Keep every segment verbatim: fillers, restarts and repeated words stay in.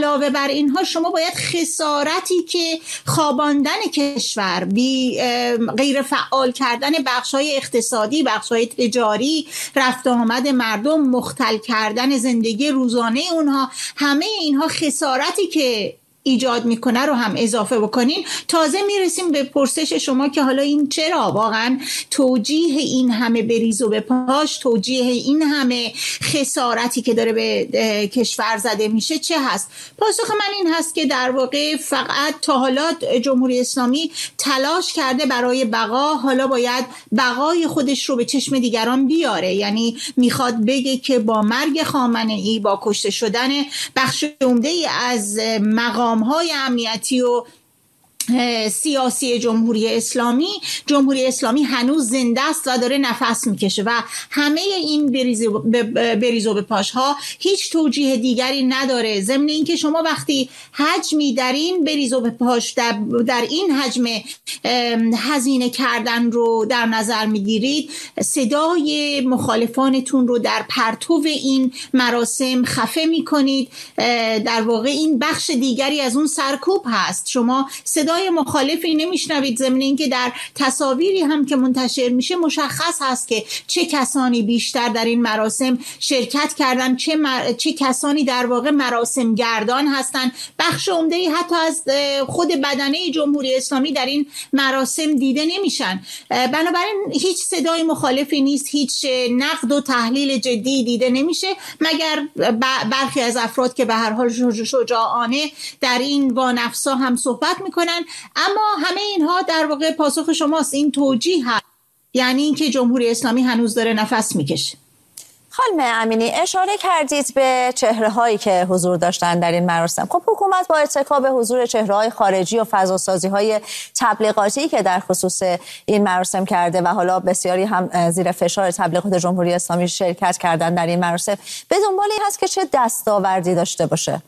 علاوه بر اینها شما باید خسارتی که خواباندن کشور، بی غیر فعال کردن بخش‌های اقتصادی، بخش‌های تجاری، رفت و آمد مردم، مختل کردن زندگی روزانه اونها، همه اینها خسارتی که ایجاد میکنه رو هم اضافه بکنین. تازه میرسیم به پرسش شما که حالا این چرا واقعا توجیه این همه بریز و بپاش، توجیه این همه خسارتی که داره به کشور زده میشه چه هست؟ پاسخ من این هست که در واقع فقط تا حالا جمهوری اسلامی تلاش کرده برای بقا، حالا باید بقای خودش رو به چشم دیگران بیاره. یعنی میخواد بگه که با مرگ خامنه‌ای، با کشته شدن بخش عمده‌ای از مقام های امنیتی و سیاسی جمهوری اسلامی، جمهوری اسلامی هنوز زنده است و داره نفس میکشه و همه این بریز و بپاش ها هیچ توجیه دیگری نداره. ضمن اینکه شما وقتی حجمی در این بریز و بپاش در, در این حجم هزینه کردن رو در نظر میگیرید، صدای مخالفانتون رو در پرتو این مراسم خفه میکنید. در واقع این بخش دیگری از اون سرکوب هست. شما صدای مخالفی نمیشنوید، ضمن اینکه در تصاویری هم که منتشر میشه مشخص هست که چه کسانی بیشتر در این مراسم شرکت کردن، چه, مر... چه کسانی در واقع مراسم گردان هستن. بخش عمده‌ای حتی از خود بدنه جمهوری اسلامی در این مراسم دیده نمیشن. بنابراین هیچ صدای مخالفی نیست، هیچ نقد و تحلیل جدی دیده نمیشه، مگر برخی از افراد که به هر حال شجاعانه در این با نفسا هم صحبت میکنن. اما همه اینها در واقع پاسخ شماست، این توجیه هست، یعنی اینکه جمهوری اسلامی هنوز داره نفس میکشه. خانم امینی، اشاره کردید به چهره هایی که حضور داشتن در این مراسم. خب حکومت با اتکا به حضور چهره های خارجی و فضاسازی های تبلیغاتی که در خصوص این مراسم کرده و حالا بسیاری هم زیر فشار تبلیغات جمهوری اسلامی شرکت کردن در این مراسم، به دنبال این هست که چه دستاوردی داشته باشه؟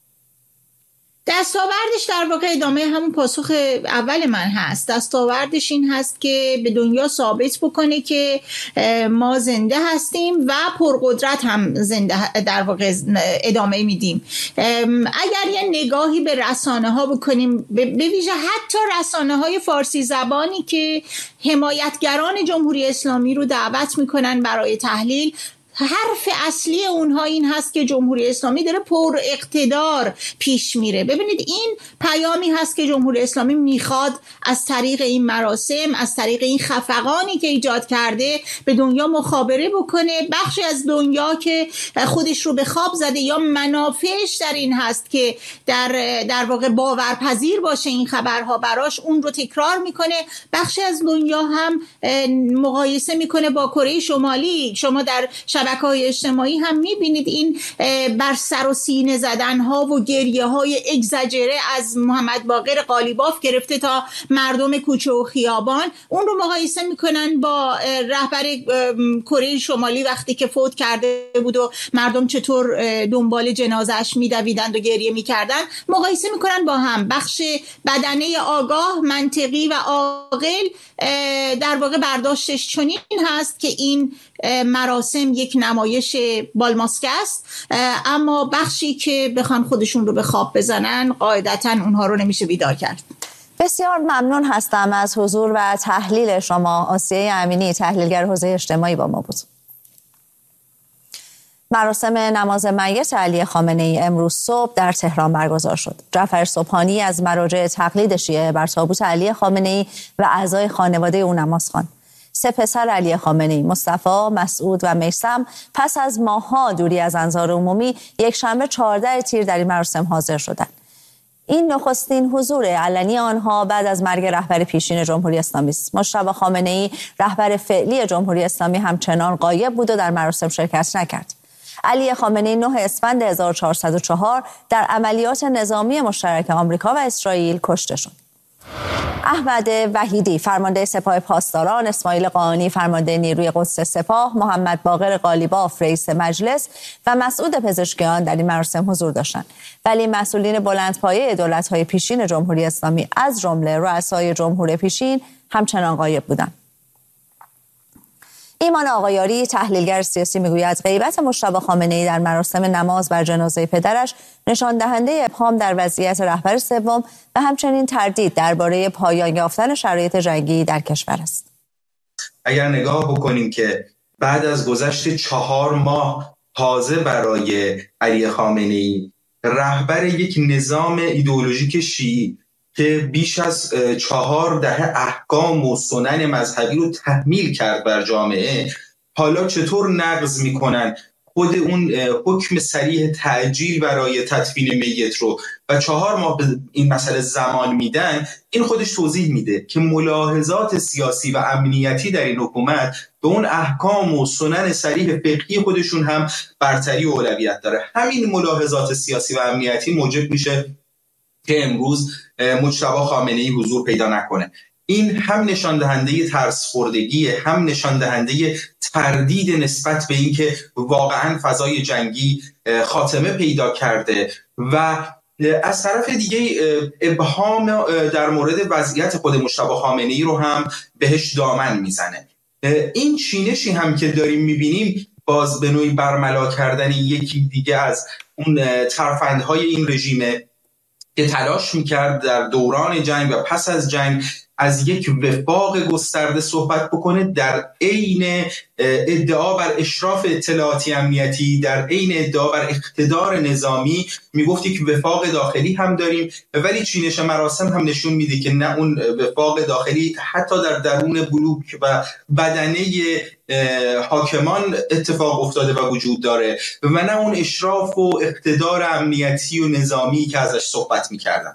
دستاوردش در واقع ادامه همون پاسخ اول من هست. دستاوردش این هست که به دنیا ثابت بکنه که ما زنده هستیم و پرقدرت هم زنده در واقع ادامه میدیم. اگر یه نگاهی به رسانه ها بکنیم، به ویژه حتی رسانه های فارسی زبانی که حمایتگران جمهوری اسلامی رو دعوت میکنن برای تحلیل، حرف اصلی اونها این هست که جمهوری اسلامی داره پر اقتدار پیش میره. ببینید این پیامی هست که جمهوری اسلامی میخواد از طریق این مراسم، از طریق این خفقانی که ایجاد کرده به دنیا مخابره بکنه. بخشی از دنیا که خودش رو به خواب زده یا منافعش در این هست که در در واقع باورپذیر باشه این خبرها براش، اون رو تکرار میکنه. بخشی از دنیا هم مقایسه میکنه با کره شمالی. شما در شبکه‌های اجتماعی هم می‌بینید این بر سر و سینه زدن‌ها و گریه‌های اگزاجره از محمد باقر قالیباف گرفته تا مردم کوچه و خیابان، اون رو مقایسه می‌کنن با رهبر کره شمالی وقتی که فوت کرده بود و مردم چطور دنبال جنازه‌اش می‌دویدند و گریه می‌کردند، مقایسه می‌کنن با هم. بخش بدنه آگاه، منطقی و عاقل در واقع برداشتش چنین هست که این مراسم یک نمایش بالماسک است، اما بخشی که بخوان خودشون رو به خواب بزنن قاعدتاً اونها رو نمیشه بیدار کرد. بسیار ممنون هستم از حضور و تحلیل شما. آسیه امینی، تحلیلگر حوزه اجتماعی، با ما بود. مراسم نماز میت علی خامنه‌ای امروز صبح در تهران برگزار شد. جعفر سبحانی از مراجع تقلید شیعه بر تابوت علی خامنه‌ای و اعضای خانواده او نماز خواند. سه پسر علی خامنه‌ای، مصطفی، مسعود و میثم، پس از ماه‌ها دوری از انظار عمومی یک شنبه چهاردهم تیر در این مراسم حاضر شدند. این نخستین حضور علنی آنها بعد از مرگ رهبر پیشین جمهوری اسلامی است. مجتبی خامنه‌ای، رهبر فعلی جمهوری اسلامی، همچنان غایب بود و در مراسم شرکت نکرد. علی خامنه‌ای نه اسفند هزار و چهارصد و چهار در عملیات نظامی مشترک آمریکا و اسرائیل کشته شد. احمد وحیدی، فرمانده سپاه پاسداران، اسماعیل قانی، فرمانده نیروی قدس سپاه، محمد باقر قالیباف، رئیس مجلس و مسعود پزشکیان در این مراسم حضور داشتند. ولی مسئولین بلندپایه دولت‌های پیشین جمهوری اسلامی از جمله رؤسای جمهور پیشین همچنان غایب بودند. ایمان آقایاری تحلیلگر سیاسی میگوید غیبت مجتبی خامنه‌ای در مراسم نماز بر جنازه پدرش نشان دهنده ابهام در وضعیت رهبر سوم و همچنین تردید درباره پایان یافتن شرایط جنگی در کشور است. اگر نگاه بکنیم که بعد از گذشت چهار ماه تازه برای علی خامنه‌ای رهبر یک نظام ایدئولوژیک شیعی که بیش از چهار دهه احکام و سنن مذهبی رو تحمیل کرد بر جامعه، حالا چطور نقض میکنن خود اون حکم صریح تعجیل برای تدفین میت رو و چهار ماه به این مسئله زمان میدن، این خودش توضیح میده که ملاحظات سیاسی و امنیتی در این حکومت به اون احکام و سنن صریح فقهی خودشون هم برتری و اولویت داره. همین ملاحظات سیاسی و امنیتی موجب میشه که امروز مجتبی خامنه‌ای حضور پیدا نکنه. این هم نشان دهنده ترس خوردگی، هم نشان دهنده تردید نسبت به اینکه واقعا فضای جنگی خاتمه پیدا کرده و از طرف دیگه ابهام در مورد وضعیت خود مجتبی خامنه‌ای رو هم بهش دامن میزنه. این چینشی هم که داریم میبینیم باز به نوعی برملا کردن یکی دیگه از اون ترفندهای این رژیمه که تلاش میکرد در دوران جنگ و پس از جنگ از یک وفاق گسترده صحبت بکنه، در عین ادعا بر اشراف اطلاعاتی امنیتی، در عین ادعا بر اقتدار نظامی میگفت یک وفاق داخلی هم داریم، ولی چینش مراسم هم نشون میده که نه اون وفاق داخلی حتی در درون بلوک و بدنه حاکمان اتفاق افتاده و وجود داره و نه اون اشراف و اقتدار امنیتی و نظامی که ازش صحبت میکردن.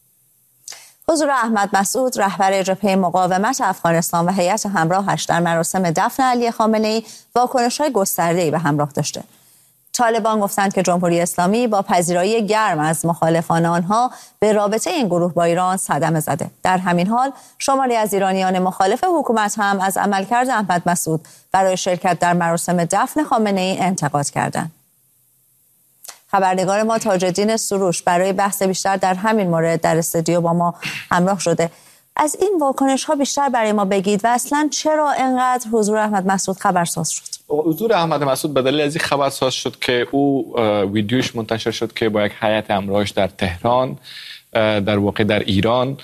حضور احمد مسعود رهبر جبهه مقاومت افغانستان و هیئت همراهش در مراسم دفن علی خامنه‌ای واکنش‌های گسترده‌ای به همراه داشته. طالبان گفتند که جمهوری اسلامی با پذیرایی گرم از مخالفان آنها به رابطه این گروه با ایران صدمه زده. در همین حال شماری از ایرانیان مخالف حکومت هم از عملکرد احمد مسعود برای شرکت در مراسم دفن خامنه‌ای انتقاد کردند. خبرنگار ما تاج‌الدین سروش برای بحث بیشتر در همین مورد در استودیو با ما همراه شده. از این واکنش ها بیشتر برای ما بگید و اصلا چرا انقدر حضور احمد مسعود خبرساز شد؟ حضور احمد مسعود به دلیل از این خبرساز شد که او ویدیوش منتشر شد که با یک هیئت همراهش در تهران، در واقع در ایران،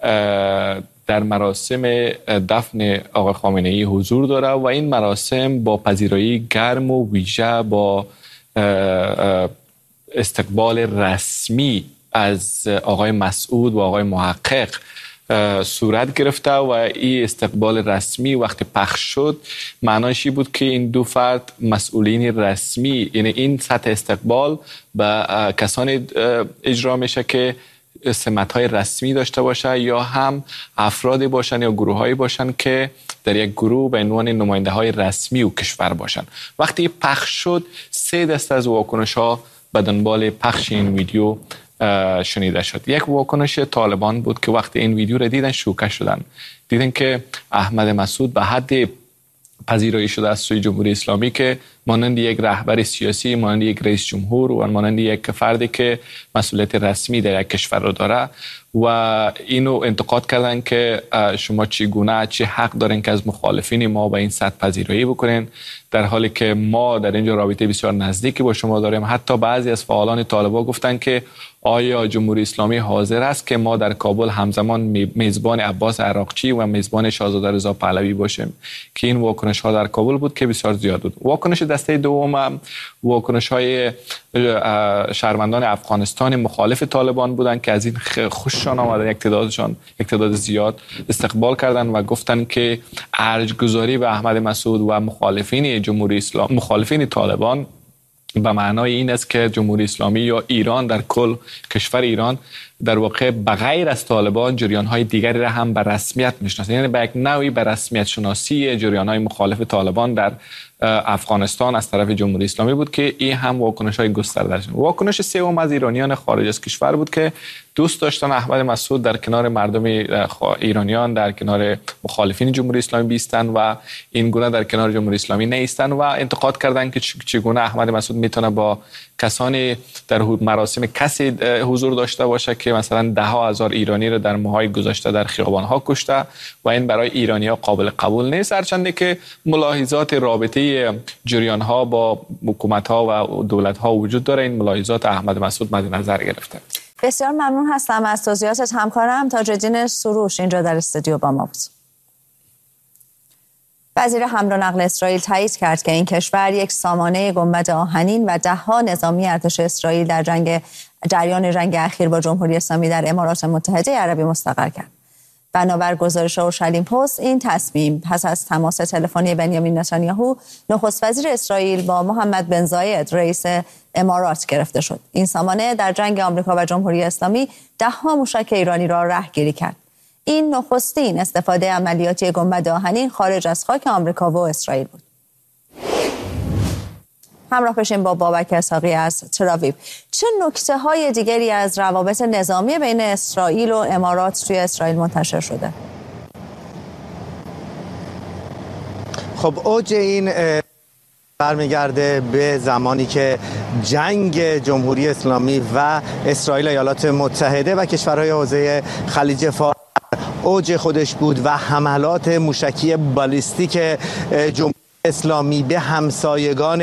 در مراسم دفن آقای خامنه‌ای حضور داره و این مراسم با پذیرایی گرم و ویژه با استقبال رسمی از آقای مسعود و آقای محقق صورت گرفته و این استقبال رسمی وقتی پخش شد معنایش بود که این دو فرد مسئولین رسمی، یعنی این سطح استقبال به کسانی اجرا میشه که سمت‌های رسمی داشته باشه یا هم افرادی باشن یا گروه‌هایی باشن که در یک گروه به عنوان نماینده‌های رسمی و کشور باشن. وقتی پخش شد سه دسته از واکنش‌ها به دنبال پخش این ویدیو شنیده شد. یک واکنش طالبان بود که وقتی این ویدیو را دیدن شوکه شدن، دیدن که احمد مسعود به حد پذیرایی شده از سوی جمهوری اسلامی که مانند یک رهبر سیاسی، مانند یک رئیس جمهور و مانند یک فردی که مسئولیت رسمی در یک کشور رو داره و اینو انتقاد کردن که شما چگونه چه حق دارین که از مخالفین ما به این سطح پذیرایی بکنین، در حالی که ما در اینجا رابطه بسیار نزدیکی با شما داریم. حتی بعضی از فعالان طالبان گفتن که آیا جمهوری اسلامی حاضر است که ما در کابل همزمان میزبان عباس عراقچی و میزبان شاهزاده رضا پهلوی باشیم، که این واکنش ها در کابل بود که بسیار زیاد بود. واکنش دسته دوم واکنش های شهروندان افغانستان مخالف طالبان بودند که از این خوششان آمدن، یک تعدادشان یک تعداد زیاد استقبال کردند و گفتند که ارجگذاری به احمد مسعود و مخالفین جمهوری اسلامی، مخالفین طالبان به معنای این است که جمهوری اسلامی یا ایران در کل کشور ایران در واقع بغیر از طالبان جریان‌های دیگری را هم به رسمیت میشناسه، یعنی به یک نوعی به رسمیت شناسی جریان‌های مخالف طالبان در افغانستان از طرف جمهوری اسلامی بود که این هم واکنش های گسترده شد. واکنش سوم از ایرانیان خارج از کشور بود که دوست داشتن احمد مسعود در کنار مردم ایرانیان، در کنار مخالفین جمهوری اسلامی بیستن و این گونه در کنار جمهوری اسلامی نیستن و انتقاد کردند که چگونه احمد مسعود میتونه با کسانی در مراسم کسی حضور داشته باشه که مثلا ده ها هزار ایرانی رو در ماهای گذشته در خیابان‌ها کشته و این برای ایرانی‌ها قابل قبول نیست، هرچند که ملاحظات رابطه جریان‌ها با حکومت‌ها و دولت‌ها وجود داره. این ملاحظات احمد مسعود مد نظر گرفته. بسیار ممنون هستم از توضیحاتت. همکارم تاج‌الدین سروش اینجا در استودیو با ما بود. وزیر حمل و نقل اسرائیل تایید کرد که این کشور یک سامانه گنبد آهنین و ده‌ها نظامی ارتش اسرائیل در جنگ جریان جنگ اخیر با جمهوری اسلامی در امارات متحده عربی مستقر کرد. بنابر گزارش اورشلیم پست، این تصمیم پس از تماس تلفنی بنیامین نتانیاهو نخست وزیر اسرائیل با محمد بن زاید رئیس امارات گرفته شد. این سامانه در جنگ آمریکا و جمهوری اسلامی ده‌ها موشک ایرانی را رهگیری کرد. این نخستین استفاده عملیاتی گنبد آهنین خارج از خاک آمریکا و اسرائیل بود. همراه بشیم با بابک اسحاقی از تل‌آویو. چه نکته‌های دیگری از روابط نظامی بین اسرائیل و امارات توی اسرائیل منتشر شده؟ خب اوج این برمیگرده به زمانی که جنگ جمهوری اسلامی و اسرائیل ایالات متحده و کشورهای حوزه خلیج فارس اوج خودش بود و حملات موشکی بالیستیک جمهوری اسلامی به همسایگان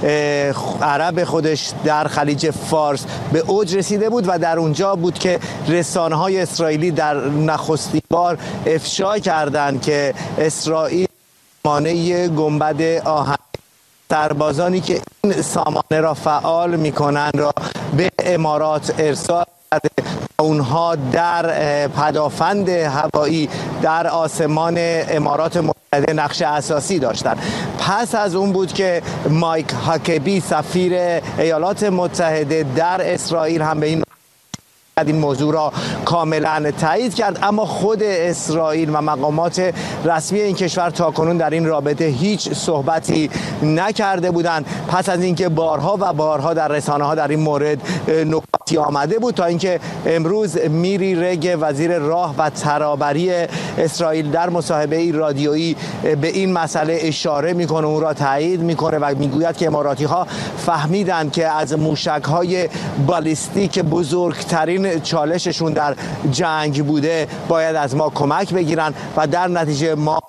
عرب خودش در خلیج فارس به اوج رسیده بود و در اونجا بود که رسانه‌های اسرائیلی در نخستین بار افشا کردند که اسرائیل سامانه گنبد آهنین سربازانی که این سامانه را فعال می‌کنند را به امارات ارسال کرده. اونها در پدافند هوایی در آسمان امارات متحده نقش اساسی داشتند. پس از اون بود که مایک هاکبی سفیر ایالات متحده در اسرائیل هم به این این موضوع را کاملا تایید کرد، اما خود اسرائیل و مقامات رسمی این کشور تاکنون در این رابطه هیچ صحبتی نکرده بودند. پس از اینکه بارها و بارها در رسانه‌ها در این مورد نکاتی آمده بود تا اینکه امروز میری رگ وزیر راه و ترابری اسرائیل در مصاحبه رادیویی به این مسئله اشاره میکنه، اون را تایید میکنه و میگوید که اماراتی‌ها فهمیدند که از موشک‌های بالیستیک بزرگترین چالششون در جنگ بوده باید از ما کمک بگیرن و در نتیجه ما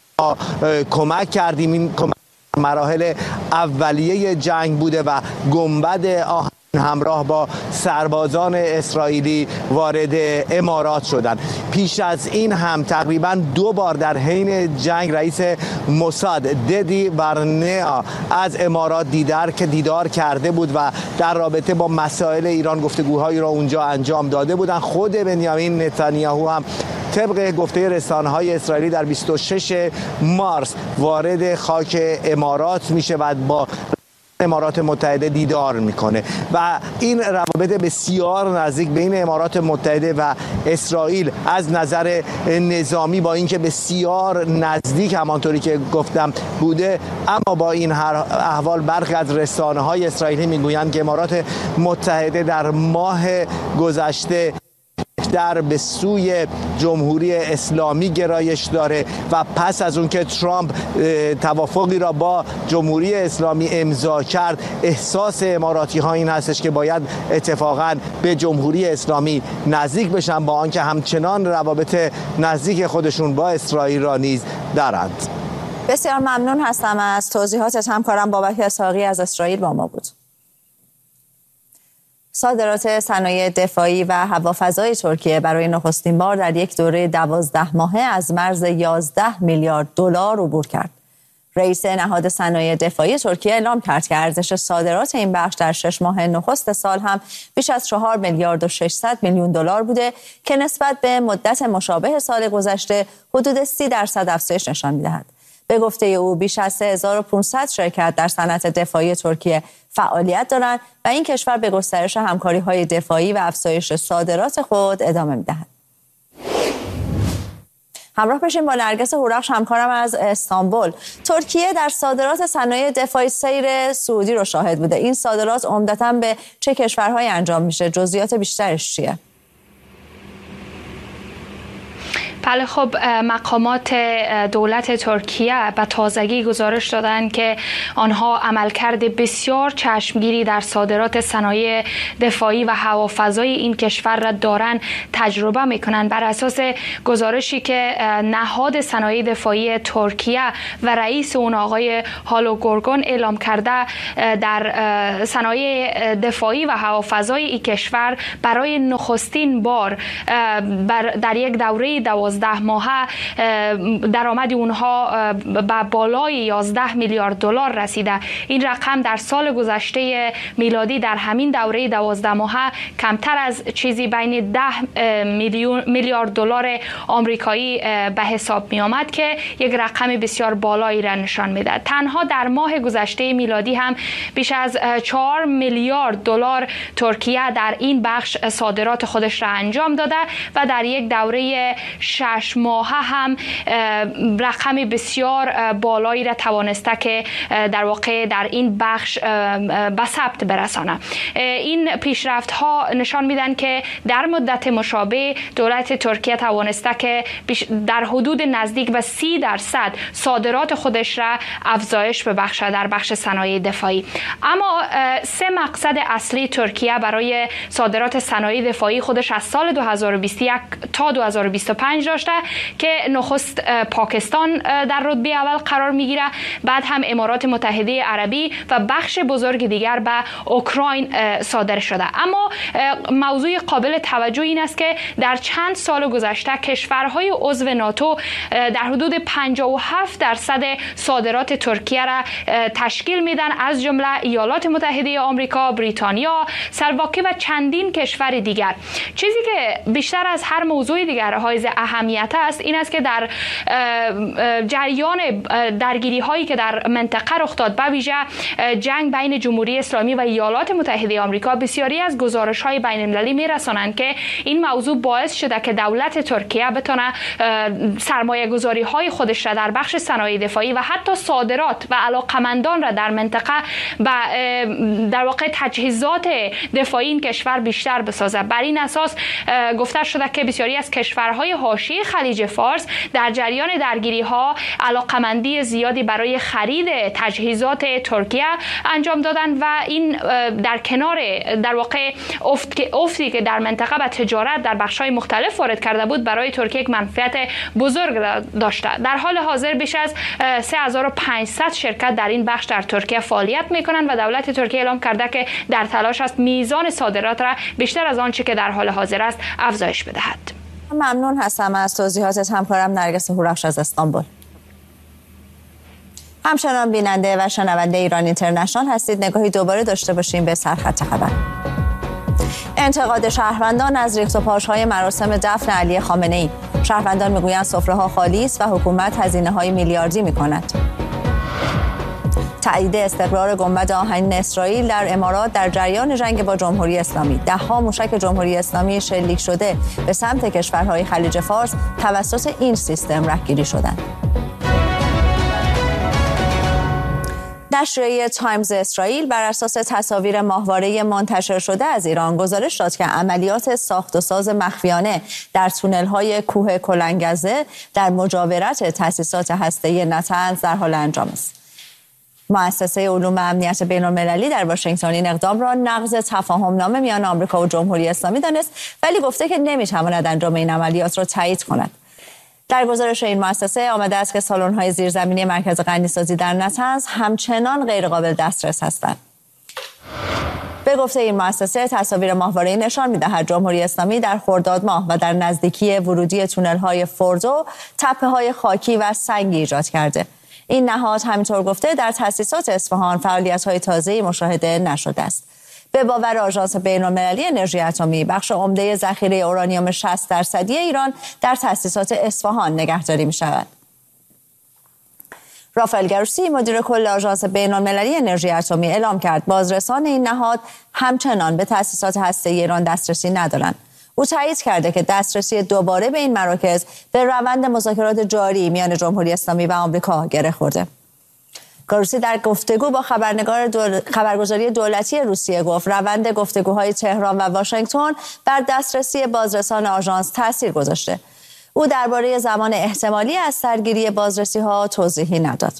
کمک کردیم. این کمک مراحل اولیه جنگ بوده و گنبد آهن همراه با سربازان اسرائیلی وارد امارات شدند. پیش از این هم تقریبا دو بار در حین جنگ رئیس موساد ددی برنیا از امارات دیدار که دیدار کرده بود و در رابطه با مسائل ایران گفتگوهایی را اونجا انجام داده بودند. خود بنیامین نتانیاهو هم طبق گفته رسانه‌های اسرائیلی در بیست و شش مارس وارد خاک امارات میشه و با امارات متحده دیدار میکنه و این روابط بسیار نزدیک بین امارات متحده و اسرائیل از نظر نظامی با اینکه بسیار نزدیک همانطوری که گفتم بوده، اما با این هر احوال برخی از رسانه‌های اسرائیلی میگویند که امارات متحده در ماه گذشته در به سوی جمهوری اسلامی گرایش داره و پس از اون که ترامپ توافقی را با جمهوری اسلامی امضا کرد، احساس اماراتی ها این هستش که باید اتفاقا به جمهوری اسلامی نزدیک بشن، با آنکه همچنان روابط نزدیک خودشون با اسرائیل را نیز دارند. بسیار ممنون هستم از توضیحاتت. همکارم بابک اسحاقی از اسرائیل با ما بود. صادرات صنایع دفاعی و هوافضای ترکیه برای نخستین بار در یک دوره دوازده ماهه از مرز یازده میلیارد دلار عبور کرد. رئیس نهاد صنایع دفاعی ترکیه اعلام کرد که ارزش صادرات این بخش در شش ماه نخست سال هم بیش از چهار میلیارد و ششصد میلیون دلار بوده که نسبت به مدت مشابه سال گذشته حدود سی درصد افزایش نشان می‌دهد. به گفته او بیش از سه هزار و پانصد شرکت در صنعت دفاعی ترکیه فعالیت دارند و این کشور به گسترش همکاری‌های دفاعی و افزایش صادرات خود ادامه می‌دهد. همراه بشیم با نرگس هورخش همکارم از استانبول. ترکیه در صادرات صنایع دفاعی سیر سعودی رو شاهد بوده. این صادرات عمدتاً به چه کشورهایی انجام میشه؟ جزئیات بیشترش چیه؟ بله، خب مقامات دولت ترکیه به تازگی گزارش دادند که آنها عملکرد بسیار چشمگیری در صادرات صنایع دفاعی و هوافضای این کشور را دارن تجربه میکنند. بر اساس گزارشی که نهاد صنایع دفاعی ترکیه و رئیس اون آقای هالوگورگون اعلام کرده، در صنایع دفاعی و هوافضای این کشور برای نخستین بار در یک دوره دوازده ماهه درآمد اونها به بالای یازده میلیارد دلار رسیده. این رقم در سال گذشته میلادی در همین دوره دوازده ماهه کمتر از چیزی بین ده میلیون میلیارد دلار آمریکایی به حساب می آمد که یک رقم بسیار بالایی را نشان میده. تنها در ماه گذشته میلادی هم بیش از چهار میلیارد دلار ترکیه در این بخش صادرات خودش را انجام داده و در یک دوره شش ماهه هم رقم بسیار بالایی را توانسته که در واقع در این بخش به ثبت برسانه. این پیشرفت ها نشان میدن که در مدت مشابه دولت ترکیه توانسته که در حدود نزدیک به سی درصد صادرات خودش را افزایش ببخشه در بخش صنایع دفاعی. اما سه مقصد اصلی ترکیه برای صادرات صنایع دفاعی خودش از سال دو هزار و بیست و یک تا دو هزار و بیست و پنج داشته که نخست پاکستان در رتبه اول قرار میگیره، بعد هم امارات متحده عربی و بخش بزرگ دیگر به اوکراین صادر شده. اما موضوع قابل توجه این است که در چند سال گذشته کشورهای عضو ناتو در حدود پنجاه و هفت درصد صادرات ترکیه را تشکیل میدن، از جمله ایالات متحده آمریکا، بریتانیا، سلواکی و چندین کشور دیگر. چیزی که بیشتر از هر موضوع دیگر حائز اهمیت است این است که در جریان درگیری هایی که در منطقه رخ داد، به ویژه جنگ بین جمهوری اسلامی و ایالات متحده آمریکا، بسیاری از گزارش های بین المللی میرسانند که این موضوع باعث شده که دولت ترکیه بتونه سرمایه گذاری های خودش را در بخش صنایع دفاعی و حتی صادرات و علاقمندان را در منطقه و در واقع تجهیزات دفاعی این کشور بیشتر بسازه. بر این اساس گفته شده که بسیاری از کشورهای حاشیه خلیج فارس در جریان درگیری ها علاقمندی زیادی برای خرید تجهیزات ترکیه انجام دادن و این در کنار در واقع افتی که در منطقه و تجارت در بخش‌های مختلف وارد کرده بود، برای ترکیه یک منفعت بزرگ داشته. در حال حاضر بیش از سه هزار و پانصد شرکت در این بخش در ترکیه فعالیت میکنند و دولت ترکیه اعلام کرده که در تلاش است میزان صادرات را بیشتر از آنچه که در حال حاضر است افزایش بدهد. ممنون هستم از توضیحاتت همکارم نرگس هورخش از استانبول. همچنان بیننده و شنونده ایران اینترنشنال هستید. نگاهی دوباره داشته باشیم به سرخط خبر. انتقاد شهروندان از ریخت و پاش‌های مراسم دفن علی خامنه‌ای. شهروندان میگویند سفره‌ها خالی است و حکومت هزینه‌های میلیاردی می‌کند. تایید استقرار گنبد آهنین اسرائیل در امارات در جریان جنگ با جمهوری اسلامی. ده‌ها موشک جمهوری اسلامی شلیک شده به سمت کشورهای خلیج فارس توسط این سیستم رهگیری شدند. نشریه تایمز اسرائیل بر اساس تصاویر ماهواره منتشر شده از ایران گزارش داد که عملیات ساخت و ساز مخفیانه در تونل‌های کوه کلنگزه در مجاورت تأسیسات هسته‌ای نتنز در حال انجام است. مؤسسه علوم و امنیت بین‌المللی در واشنگتن این اقدام را نقض تفاهم‌نامه میان آمریکا و جمهوری اسلامی دانست، ولی گفته که نمی‌تواند انجام این عملیات را تایید کند. در گزارش این مؤسسه آمده است که سالن‌های زیرزمینی مرکز غنیسازی در نتنز همچنان غیرقابل دسترس هستند. به گفته این مؤسسه تصاویر ماهواره‌ای نشان می‌دهد جمهوری اسلامی در خرداد ماه و در نزدیکی ورودی تونل‌های فوردو تپه‌های خاکی و سنگی ایجاد کرده. این نهاد همینطور گفته در تأسیسات اصفهان فعالیت‌های تازه‌ای مشاهده نشده است. به باور آژانس بین‌المللی انرژی اتمی، بخش عمده ذخیره اورانیوم شصت درصدی ایران در تأسیسات اصفهان نگهداری می‌شود. رافائل گروسی مدیر کل آژانس بین‌المللی انرژی اتمی اعلام کرد بازرسان این نهاد همچنان به تأسیسات هسته‌ای ایران دسترسی ندارند. او تایید کرده که دسترسی دوباره به این مراکز به روند مذاکرات جاری میان جمهوری اسلامی و آمریکا گره خورده. گروسی در گفتگو با خبرنگار دول... خبرگزاری دولتی روسیه گفت روند گفتگوهای تهران و واشنگتن بر دسترسی بازرسان آژانس تاثیر گذاشته. او درباره زمان احتمالی از سرگیری بازرسی‌ها توضیحی نداد.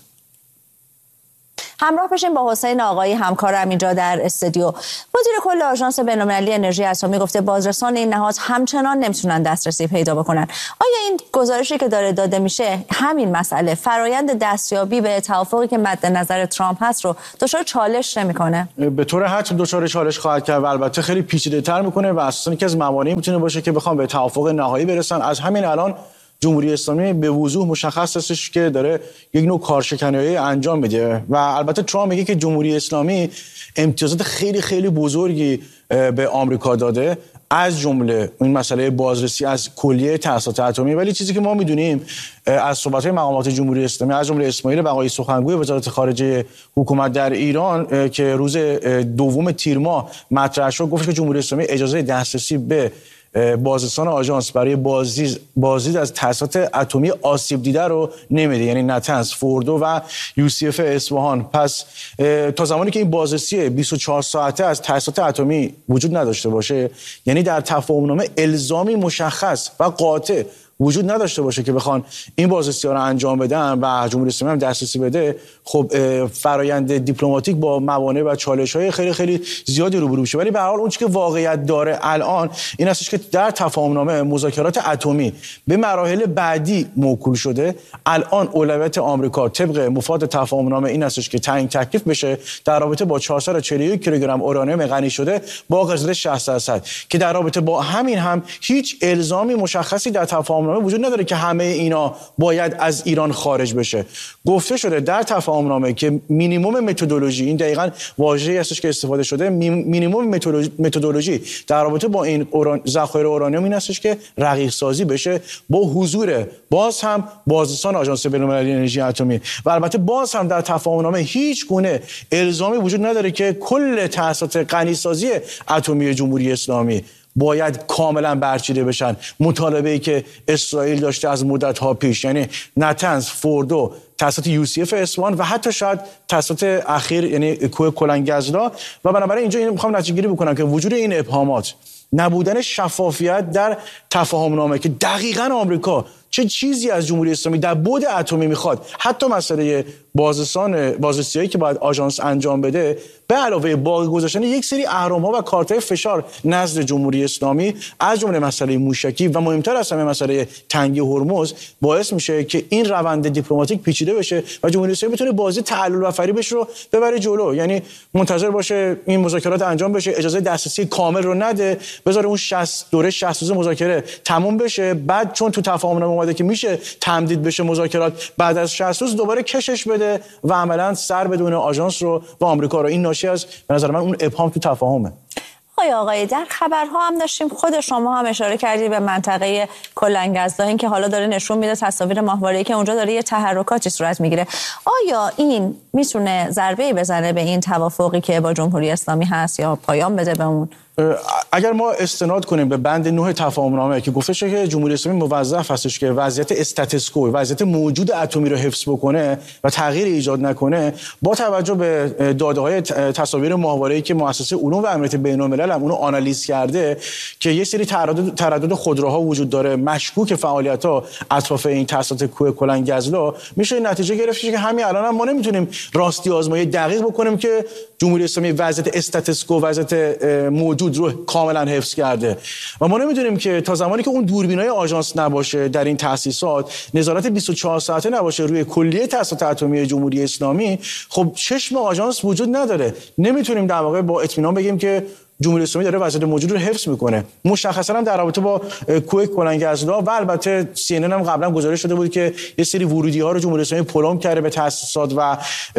همراه بشیم با حسین آقایی همکارم اینجا در استودیو. مدیر کل آژانس بین‌المللی انرژی اتمی گفته بازرسان این نهاد همچنان نمیتونن دسترسی پیدا بکنن. آیا این گزارشی که داره داده میشه همین مسئله فرایند دستیابی به توافقی که مد نظر ترامپ هست رو دچار چالش نمیکنه؟ به طور حتم دچار چالش خواهد کرد و البته خیلی پیچیده‌تر میکنه و اساساً یکی از موانعی میتونه باشه که بخوام به توافق نهایی برسن. از همین الان جمهوری اسلامی به وضوح مشخص هستش که داره یک نوع کارشکنی انجام میده و البته ترامپ میگه که جمهوری اسلامی امتیازات خیلی خیلی بزرگی به آمریکا داده، از جمله این مسئله بازرسی از کلیه تأسیسات اتمی. ولی چیزی که ما میدونیم از صحبت‌های مقامات جمهوری اسلامی از جمله اسماعیل بقایی سخنگوی وزارت خارجه حکومت در ایران که روز دوم تیر ماه مطرح شد، گفت که جمهوری اسلامی اجازه دسترسی به بازرسان آژانس برای بازدید بازدید از تأسیسات اتمی آسیب دیده رو نمیده، یعنی نتنز، فوردو و یو سی اف اصفهان. پس تا زمانی که این بازرسی بیست و چهار ساعته از تأسیسات اتمی وجود نداشته باشه، یعنی در تفاهم‌نامه الزامی مشخص و قاطع وجود نداشته باشه که بخوان این بازرسی‌ها رو انجام بدن و جمهوری اسلامی هم دسترسی بده، خب فرایند دیپلماتیک با موانع و چالش‌های خیلی خیلی زیادی روبرو میشه. ولی به هر حال اون چیزی که واقعیت داره الان این هستش که در تفاهم‌نامه مذاکرات اتمی به مراحل بعدی موکول شده. الان اولویت آمریکا طبق مفاد تفاهم‌نامه این هستش که تعیین تکلیف بشه در رابطه با چهارصد و چهل و یک کیلوگرم اورانیوم غنی شده با قرارداد شصت درصد که در رابطه با همین هم هیچ الزامی مشخصی در تفاهم‌نامه وجود نداره که همه اینا باید از ایران خارج بشه. گفته شده در تفاهم‌نامه که مینیمم متدولوژی، این دقیقاً واژه‌ای هستش که استفاده شده، مینیمم متدولوژی در رابطه با این اوران ذخایر اورانیوم این هستش که رقیق سازی بشه با حضور باز هم بازرسان آژانس بین‌المللی انرژی اتمی و البته باز هم در تفاهم‌نامه هیچ گونه الزامی وجود نداره که کل تأسیسات غنی‌سازی اتمی جمهوری اسلامی باید کاملا برچیده بشن. مطالبه‌ای که اسرائیل داشته از مدت‌ها پیش، یعنی نتنز، فوردو، تأسیسات یو سی اف اصفهان و حتی شاید تأسیسات اخیر یعنی کوه کلنگزلا. و بنابراین اینجا اینو می‌خوام نتیجه‌گیری بکنم که وجود این ابهامات، نبودن شفافیت در تفاهم‌نامه که دقیقاً آمریکا چه چیزی از جمهوری اسلامی در بعد اتمی میخواد، حتی مسئله بازرسان بازرسیایی که باید آژانس انجام بده، به علاوه باقی گذاشتن یک سری اهرم‌ها و کارت‌های فشار نزد جمهوری اسلامی از جمله مسئله موشکی و مهمتر از همه مسئله تنگی هرمز، باعث میشه که این روند دیپلماتیک پیچیده بشه و جمهوری اسلامی بتونه بازی تعلل و فریبش رو ببره جلو. یعنی منتظر باشه این مذاکرات انجام بشه، اجازه دسترسی کامل رو نده، بذاره اون شصت دوره شصت روز مذاکره تموم بشه، بعد چون تو تفاهم‌نامه اومده که میشه تمدید بشه مذاکرات، بعد از شصت روز دوباره کشش بده و عملاً سر بدون آژانس رو و آمریکا رو. این ناشی از به نظر من اون ابهام تو تفاهمه. آقای آقایی در خبرها هم داشتیم، خود شما هم اشاره کردید به منطقه کلنگزلا، این که حالا داره نشون میده تصاویر ماهواره‌ای که اونجا داره یه تحرکاتی صورت میگیره. آیا این میتونه ضربه‌ای بزنه به این توافقی که با جمهوری اسلامی هست یا پایان بده به اون؟ اگر ما استناد کنیم به بند نه تفاهم‌نامه که گفته شده که جمهوری اسلامی موظف هستش که وضعیت استاتوس کو، وضعیت موجود اتمی رو حفظ بکنه و تغییر ایجاد نکنه، با توجه به داده‌های تصاویر ماهواره‌ای که مؤسسه علوم و امنیت بین‌الملل هم اونو آنالیز کرده که یه سری تردد تردد خودروها وجود داره، مشکوک فعالیت‌ها اطراف این تأسیسات کوه کلنگزلا، میشه نتیجه گرفت که همین الان هم ما نمیتونیم راستی آزمایی دقیق بکنیم که جمهوری اسلامی وضعیت استاتوس کو، وضعیت موجود رو کاملا حفظ کرده و ما نمیدونیم که تا زمانی که اون دوربینای آژانس نباشه در این تأسیسات، نظارت بیست و چهار ساعته نباشه روی کلیه تأسیسات اتمی جمهوری اسلامی، خب چشم آژانس وجود نداره. نمیتونیم در واقع با اطمینان بگیم که جمهوری اسلامی داره وضعیت موجود رو حفظ میکنه. مشخصا هم در رابطه با کوه کلنگزلا و البته سی ان ان هم قبلا گزارش شده بود که یه سری ورودی ها رو جمهوری اسلامی پلم کرده به تأسیسات و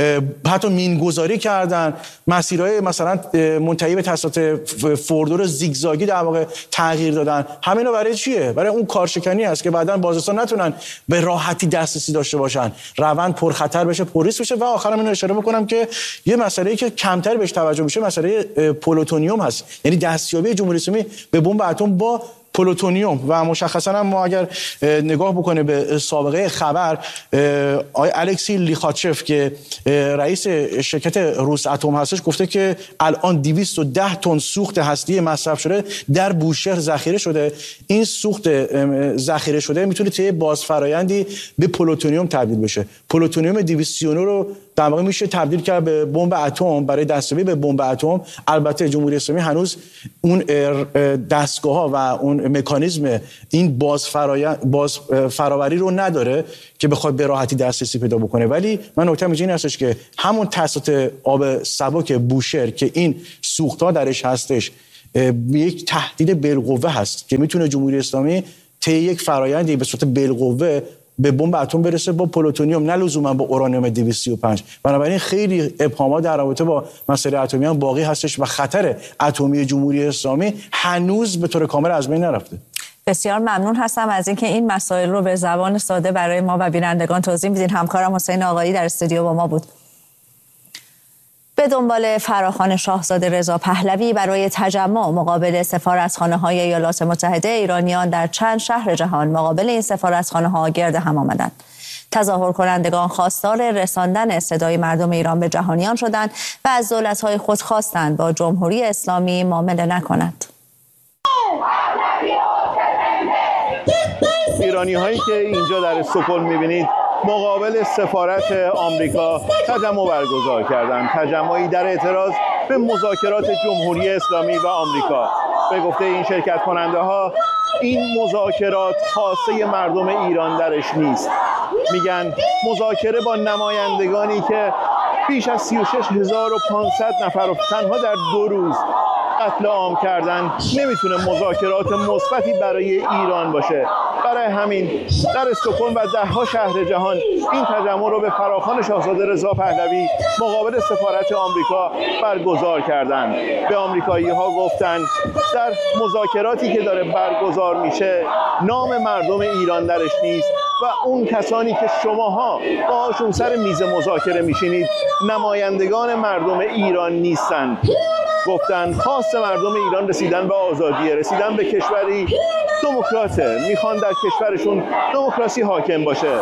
حتی مینگذاری کردن، مسیرهای مثلا منتهی به تأسیسات فوردو رو زیگزاگی در واقع تغییر دادن. همینا برای چیه؟ برای اون کارشکنی است که بعداً بازرسان نتونن به راحتی دسترسی داشته باشن، روند پرخطر بشه، پرریسک بشه. و آخرام اینو اشاره بکنم که یه مسئله‌ای که کمتر بهش توجه میشه مسئله پلوتونیوم هست، یعنی دستیابی جمهوری اسلامی به بمب اتم با پلوتونیوم و مشخصا هم ما اگر نگاه بکنه به سابقه خبر، آقای الکسی لیخاچف که رئیس شرکت روس اتم هستش گفته که الان دویست و ده تن سوخت هستی مصرف شده در بوشهر ذخیره شده. این سوخت ذخیره شده میتونه طی بازفرایندی به پلوتونیوم تبدیل بشه. پلوتونیوم دویست و سی و نه رو در واقع میشه تبدیل کرد به بمب اتم برای دستیابی به بمب اتم. البته جمهوری اسلامی هنوز اون دستگاه ها و اون مکانیزم این باز باز فراوری رو نداره که بخواد به راحتی دسترسی پیدا بکنه. ولی من نکته‌ام این هستش که همون توسط آب سبک بوشهر که این سوخت‌ها درش هستش یک تهدید بالقوه هست که میتونه جمهوری اسلامی طی یک فرآیندی به صورت بالقوه به بمب اتم برسه با پلوتونیوم، نه لزوما با اورانیوم دویست و سی و پنج. بنابراین خیلی ابهامات در رابطه با مسئله اتمی هم باقی هستش و خطر اتمی جمهوری اسلامی هنوز به طور کامل از بین نرفته. بسیار ممنون هستم از اینکه این مسائل رو به زبان ساده برای ما و بینندگان توضیح میدین. همکارم حسین آقایی در استودیو با ما بود. به دنبال فراخوان شاهزاده رضا پهلوی برای تجمع مقابل سفارتخانه‌های ایالات متحده، ایرانیان در چند شهر جهان مقابل این سفارتخانه‌ها گرد هم آمدند. تظاهر کنندگان خواستار رساندن صدای مردم ایران به جهانیان شدند و از دولت‌های خود خواستند با جمهوری اسلامی معامله نکنند. ایرانی هایی که اینجا در استکهلم می‌بینید مقابل سفارت آمریکا تجمع برگزار کردند. تجمعی در اعتراض به مذاکرات جمهوری اسلامی و آمریکا. به گفته این شرکت کننده ها این مذاکرات خواسته مردم ایران درش نیست. میگن مذاکره با نمایندگانی که بیش از سی و شش هزار و پانصد نفر رو تنها در دو روز قتل عام کردن نمیتونه مذاکرات مثبتی برای ایران باشه. برای همین در استکهلم و ده‌ها شهر جهان این تجمع رو به فراخوان شاهزاده رضا پهلوی مقابل سفارت آمریکا برگزار کردند. به آمریکایی‌ها گفتن در مذاکراتی که داره برگزار میشه نام مردم ایران درش نیست و اون کسانی که شماها باهاشون سر میز مذاکره میشینید نمایندگان مردم ایران نیستن. گفتن خواست مردم ایران رسیدن به آزادیه، رسیدن به کشوری دموکراته، میخوان در کشورشون دموکراسی حاکم باشه.